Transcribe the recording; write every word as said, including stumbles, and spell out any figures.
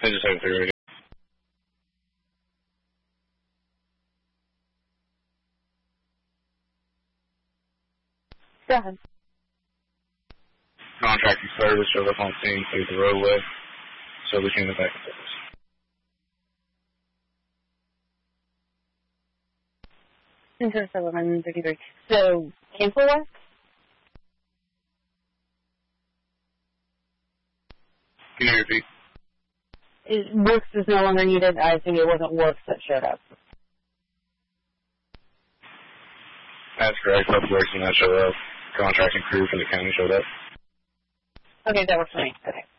Engine seven three radio. Go ahead. Contracting service showed up on scene, cleared the roadway. So we came back in service. Into seven thirty-three. So, cancel work? Can you repeat? It, works is no longer needed. I think it wasn't works that showed up. That's correct. Public Works did not show up. Contracting crew from the county showed up. Okay, that works for me. Okay.